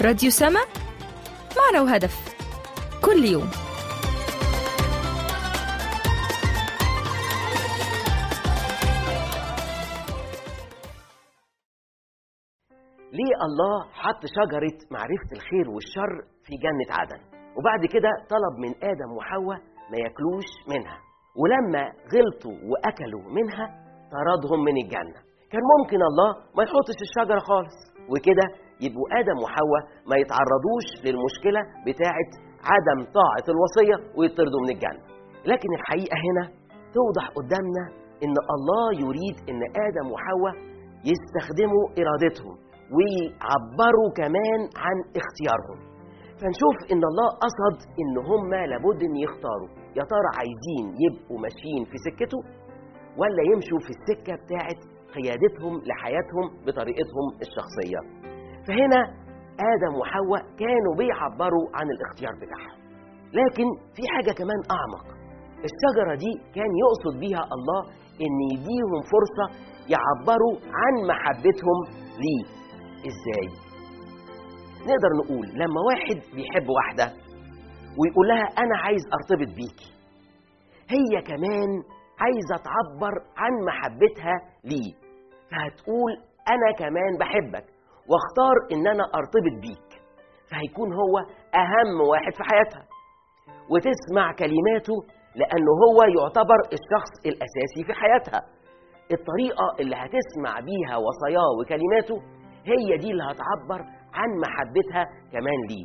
راديو سما، معنى وهدف، كل يوم. ليه الله حط شجرة معرفة الخير والشر في جنة عدن، وبعد كده طلب من آدم وحواء ما ياكلوش منها، ولما غلطوا وأكلوا منها طردهم من الجنة؟ كان ممكن الله ما يحطش الشجرة خالص، وكده يبقوا آدم وحواء ما يتعرضوش للمشكلة بتاعة عدم طاعة الوصية ويطردوا من الجنة. لكن الحقيقة هنا توضح قدامنا إن الله يريد إن آدم وحواء يستخدموا إرادتهم ويعبروا كمان عن اختيارهم. فنشوف إن الله قصد إن هم لابد إن يختاروا، يا ترى عايزين يبقوا ماشيين في سكته ولا يمشوا في السكة بتاعة قيادتهم لحياتهم بطريقتهم الشخصية. فهنا آدم وحواء كانوا بيعبروا عن الاختيار بتاعهم. لكن في حاجة كمان أعمق، الشجرة دي كان يقصد بيها الله إن يديهم فرصة يعبروا عن محبتهم ليه. إزاي؟ نقدر نقول لما واحد بيحب واحدة ويقول لها أنا عايز أرتبط بيكي، هي كمان عايزة تعبر عن محبتها ليه، فهتقول أنا كمان بحبك واختار إن أنا أرتبط بيك، فهيكون هو أهم واحد في حياتها وتسمع كلماته لأنه هو يعتبر الشخص الأساسي في حياتها. الطريقة اللي هتسمع بيها وصاياه وكلماته هي دي اللي هتعبر عن محبتها كمان ليه.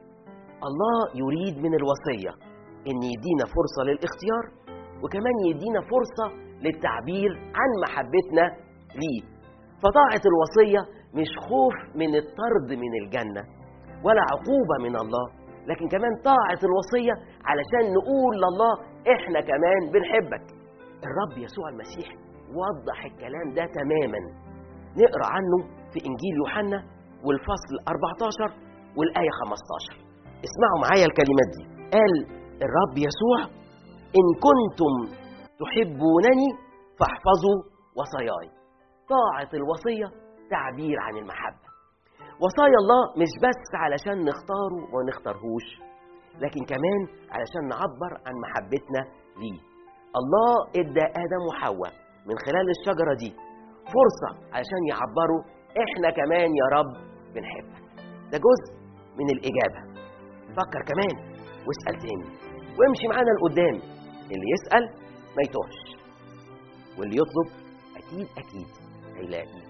الله يريد من الوصية إن يدينا فرصة للاختيار، وكمان يدينا فرصة للتعبير عن محبتنا ليه. فطاعة الوصية مش خوف من الطرد من الجنة ولا عقوبة من الله، لكن كمان طاعة الوصية علشان نقول لله إحنا كمان بنحبك. الرب يسوع المسيح وضح الكلام ده تماما. نقرأ عنه في إنجيل يوحنا والفصل 14 والآية 15. اسمعوا معايا الكلمات دي. قال الرب يسوع: إن كنتم تحبونني فاحفظوا وصاياي. طاعة الوصية تعبير عن المحبة. وصايا الله مش بس علشان نختاره ونختارهوش، لكن كمان علشان نعبر عن محبتنا ليه. الله ادى آدم وحواء من خلال الشجرة دي فرصة علشان يعبروا إحنا كمان يا رب بنحبك. ده جزء من الإجابة. فكر كمان واسأل تاني وامشي معانا لقدام. اللي يسأل ما يتوهش، واللي يطلب أكيد هيلاقي.